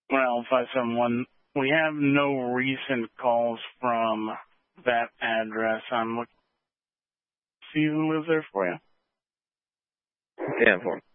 Well, 571. We have no recent calls from that address. I'm looking to see who lives there for you. Yeah, for him.